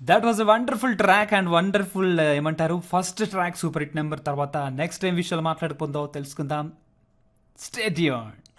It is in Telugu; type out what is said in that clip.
That was a wonderful track and wonderful ఏమంటారు first track super hit number. తర్వాత నెక్స్ట్ ఏం విషయాలు మాట్లాడుకుందాం తెలుసుకుందాం. Stay tuned.